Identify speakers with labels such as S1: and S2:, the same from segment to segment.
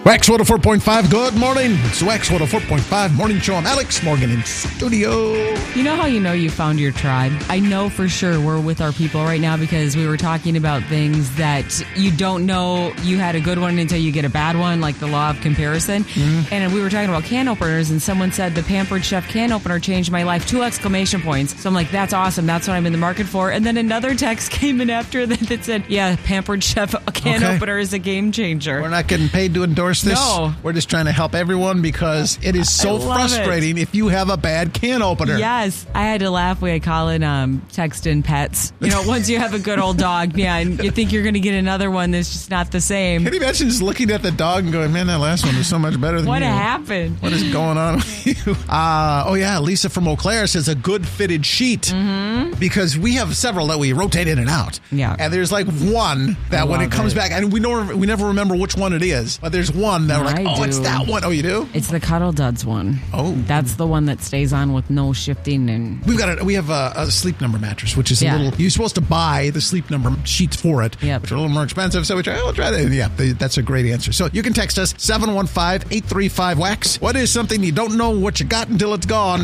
S1: Wax 104.5, good morning. It's Wax 104.5 Morning Show. I'm Alex Morgan in studio.
S2: You know how you found your tribe? I know for sure we're with our people right now because we were talking about things that you don't know you had a good one until you get a bad one, like the law of comparison. Mm-hmm. And we were talking about can openers, and someone said the Pampered Chef can opener changed my life, 2 exclamation points. So I'm like, that's awesome. That's what I'm in the market for. And then another text came in after that said, yeah, Pampered Chef can opener is a game changer.
S1: We're not getting paid to endorse this.
S2: No.
S1: We're just trying to help everyone because it is so frustrating if you have a bad can opener.
S2: Yes. I had to laugh. We had Colin texting pets. You know, once you have a good old dog, yeah, and you think you're going to get another one that's just not the same.
S1: Can you imagine just looking at the dog and going, man, that last one was so much better than
S2: what
S1: you.
S2: happened?
S1: What is going on with you? Lisa from Eau Claire says a good fitted sheet. Mm-hmm. Because we have several that we rotate in and out.
S2: Yeah.
S1: And there's like one that when it comes back, and we never remember which one it is, but there's one that we're like, it's that one. Oh, you do?
S2: It's the Cuddle Duds one. Oh. That's the one that stays on with no shifting. And
S1: we have a Sleep Number mattress, which is a little, you're supposed to buy the Sleep Number sheets for it, which are a little more expensive. So we'll try to, that's a great answer. So you can text us 715-835-WAX. What is something you don't know what you got until it's gone?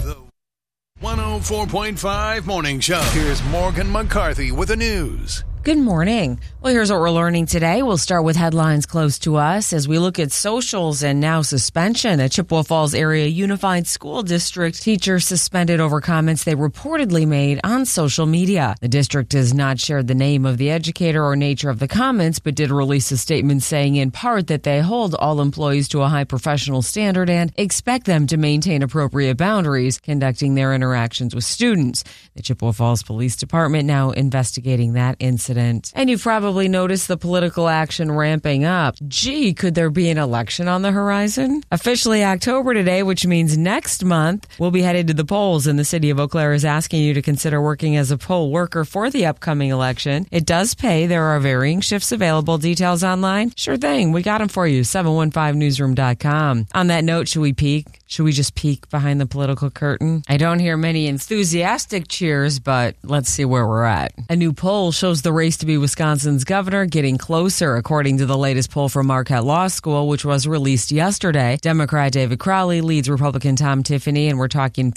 S3: 104.5 Morning Show. Here's Morgan McCarthy with the news.
S2: Good morning. Well, here's what we're learning today. We'll start with headlines close to us as we look at socials and now suspension. A Chippewa Falls Area Unified School District teacher suspended over comments they reportedly made on social media. The district has not shared the name of the educator or nature of the comments, but did release a statement saying in part that they hold all employees to a high professional standard and expect them to maintain appropriate boundaries, conducting their interactions with students. The Chippewa Falls Police Department now investigating that incident. And you've probably noticed the political action ramping up. Gee, could there be an election on the horizon? Officially October today, which means next month, we'll be headed to the polls, and the city of Eau Claire is asking you to consider working as a poll worker for the upcoming election. It does pay. There are varying shifts available. Details online? Sure thing. We got them for you. 715newsroom.com. On that note, should we peek? Should we just peek behind the political curtain? I don't hear many enthusiastic cheers, but let's see where we're at. A new poll shows the race to be Wisconsin's governor getting closer, according to the latest poll from Marquette Law School, which was released yesterday. Democrat David Crowley leads Republican Tom Tiffany, and we're talking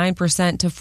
S2: 49% to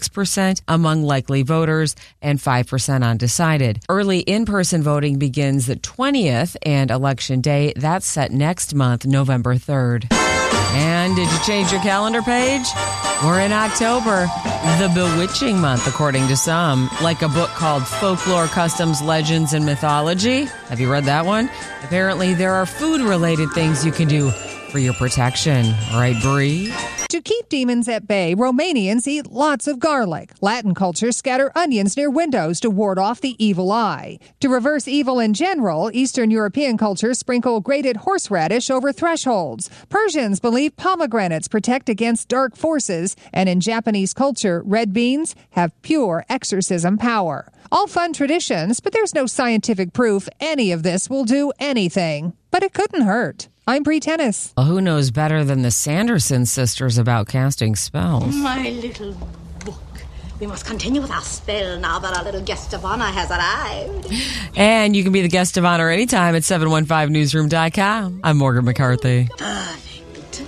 S2: 46% among likely voters and 5% undecided. Early in-person voting begins the 20th, and Election Day, that's set next month, November 3rd. And did you change your calendar page? We're in October, the bewitching month, according to some, like a book called Folklore, Customs, Legends, and Mythology. Have you read that one? Apparently, there are food-related things you can do for your protection. Right, Bree?
S4: To keep demons at bay, Romanians eat lots of garlic. Latin cultures scatter onions near windows to ward off the evil eye. To reverse evil in general, Eastern European cultures sprinkle grated horseradish over thresholds. Persians believe pomegranates protect against dark forces, and in Japanese culture, red beans have pure exorcism power. All fun traditions, but there's no scientific proof any of this will do anything. But it couldn't hurt. I'm Bree Tennis.
S2: Well, who knows better than the Sanderson sisters about casting spells?
S5: My little book. We must continue with our spell now that our little guest of honor has arrived.
S2: And you can be the guest of honor anytime at 715newsroom.com. I'm Morgan McCarthy.
S5: Perfect.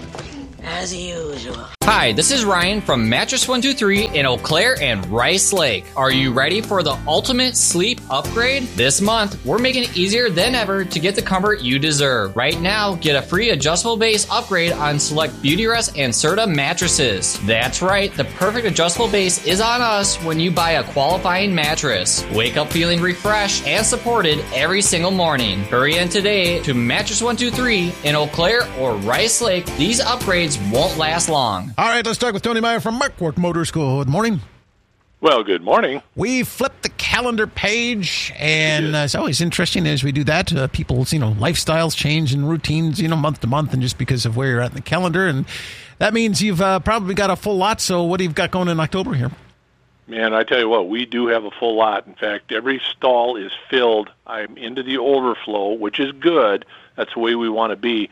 S5: As usual.
S6: Hi, this is Ryan from Mattress 123 in Eau Claire and Rice Lake. Are you ready for the ultimate sleep upgrade? This month, we're making it easier than ever to get the comfort you deserve. Right now, get a free adjustable base upgrade on select Beautyrest and Serta mattresses. That's right, the perfect adjustable base is on us when you buy a qualifying mattress. Wake up feeling refreshed and supported every single morning. Hurry in today to Mattress 123 in Eau Claire or Rice Lake. These upgrades won't last long.
S1: All right, let's talk with Tony Meyer from Markworth Motor School. Good morning.
S7: Well, good morning.
S1: We flipped the calendar page, and it's always interesting as we do that. People's, lifestyles change and routines, month to month, and just because of where you're at in the calendar. And that means you've probably got a full lot. So what do you got going in October here?
S7: Man, I tell you what, we do have a full lot. In fact, every stall is filled. I'm into the overflow, which is good. That's the way we want to be.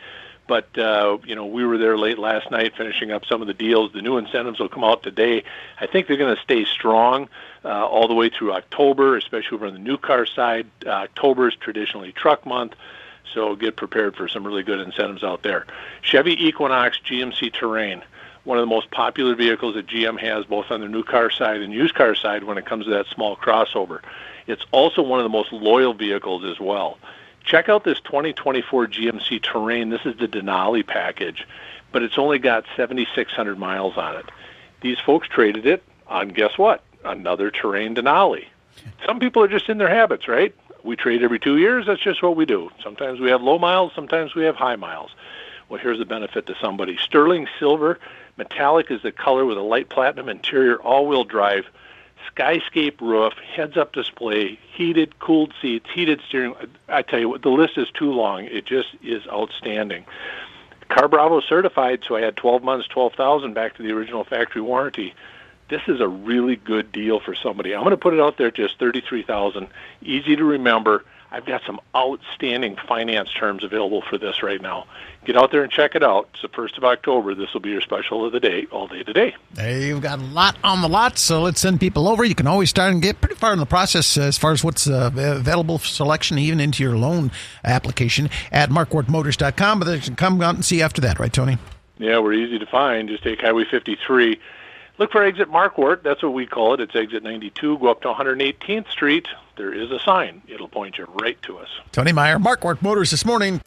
S7: But, we were there late last night finishing up some of the deals. The new incentives will come out today. I think they're going to stay strong all the way through October, especially over on the new car side. October is traditionally truck month, so get prepared for some really good incentives out there. Chevy Equinox GMC Terrain, one of the most popular vehicles that GM has both on the new car side and used car side when it comes to that small crossover. It's also one of the most loyal vehicles as well. Check out this 2024 GMC Terrain. This is the Denali package, but it's only got 7,600 miles on it. These folks traded it on, guess what? Another Terrain Denali. Some people are just in their habits, right? We trade every 2 years. That's just what we do. Sometimes we have low miles. Sometimes we have high miles. Well, here's the benefit to somebody. Sterling silver, metallic is the color with a light platinum interior, all-wheel drive, Skyscape roof, heads-up display, heated, cooled seats, heated steering. I tell you what, the list is too long. It just is outstanding. Car Bravo certified, so I had 12 months, 12,000 back to the original factory warranty. This is a really good deal for somebody. I'm going to put it out there at just $33,000. Easy to remember. I've got some outstanding finance terms available for this right now. Get out there and check it out. It's the 1st of October. This will be your special of the day, all day today.
S1: Hey, you've got a lot on the lot, so let's send people over. You can always start and get pretty far in the process as far as what's available for selection, even into your loan application at markworthmotors.com. But they can come out and see after that, right, Tony?
S7: Yeah, we're easy to find. Just take Highway 53. Look for exit Markwart. That's what we call it. It's exit 92. Go up to 118th Street. There is a sign. It'll point you right to us.
S1: Tony Meyer, Markwart Motors this morning.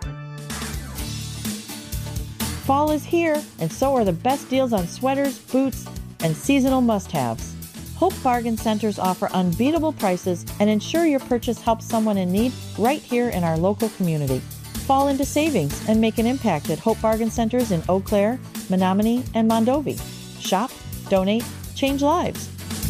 S8: Fall is here, and so are the best deals on sweaters, boots, and seasonal must-haves. Hope Bargain Centers offer unbeatable prices and ensure your purchase helps someone in need right here in our local community. Fall into savings and make an impact at Hope Bargain Centers in Eau Claire, Menominee, and Mondovi. Shop, donate, change lives.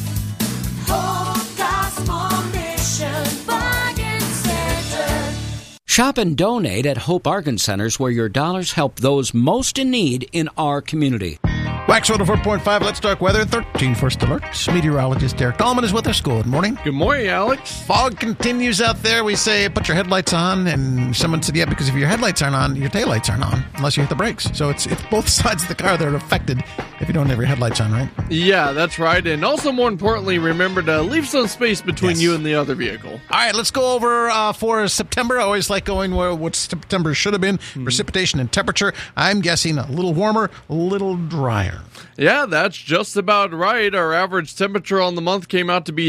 S9: Hope Gospel Mission Bargain Center.
S10: Shop and donate at Hope Bargain Centers, where your dollars help those most in need in our community.
S1: Wax 104.5, let's talk weather. 13 first alerts. Meteorologist Derek Dahlman is with us. Good morning.
S11: Good morning, Alex.
S1: Fog continues out there. We say, put your headlights on, and someone said, yeah, because if your headlights aren't on, your taillights aren't on, unless you hit the brakes. So it's both sides of the car that are affected if you don't have your headlights on, right?
S11: Yeah, that's right. And also, more importantly, remember to leave some space between you and the other vehicle.
S1: All right, let's go over for September. I always like going where what September should have been. Precipitation and temperature. I'm guessing a little warmer, a little drier.
S11: Yeah, that's just about right. Our average temperature on the month came out to be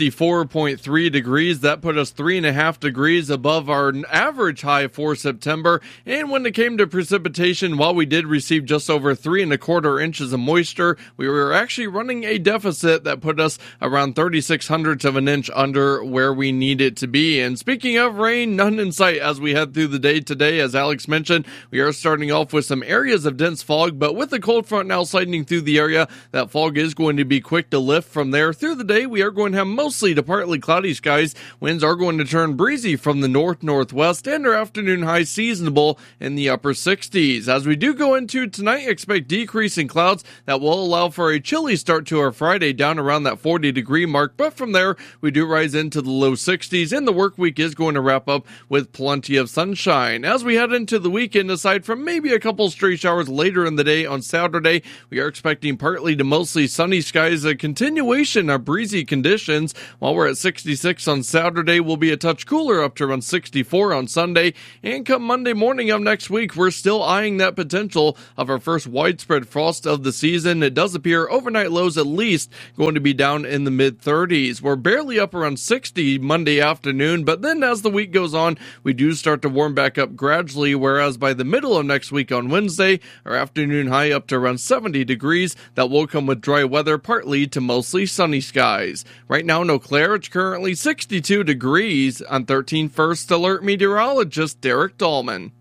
S11: 64.3 degrees. That put us 3.5 degrees above our average high for September. And when it came to precipitation, while we did receive just over 3.25 inches of moisture, we were actually running a deficit that put us around 36/100ths of an inch under where we need it to be. And speaking of rain, none in sight as we head through the day today. As Alex mentioned, we are starting off with some areas of dense fog, but with the cold front now sliding through the area, that fog is going to be quick to lift. From there through the day, we are going to have mostly to partly cloudy skies. Winds are going to turn breezy from the north-northwest, and our afternoon high seasonable in the upper 60s. As we do go into tonight, expect decreasing clouds that will allow for a chilly start to our Friday down around that 40-degree mark, but from there, we do rise into the low 60s, and the work week is going to wrap up with plenty of sunshine. As we head into the weekend, aside from maybe a couple stray showers later in the day on Saturday, we are expecting partly to mostly sunny skies, a continuation of breezy conditions. While we're at 66 on Saturday, we'll be a touch cooler up to around 64 on Sunday. And come Monday morning of next week, we're still eyeing that potential of our first widespread frost of the season. It does appear overnight lows at least going to be down in the mid-30s. We're barely up around 60 Monday afternoon, but then as the week goes on, we do start to warm back up gradually, whereas by the middle of next week on Wednesday, our afternoon high up to around 70 degrees. That will come with dry weather, partly to mostly sunny skies. Right now in Eau Claire, it's currently 62 degrees. On 13 First Alert meteorologist Derek Dahlman.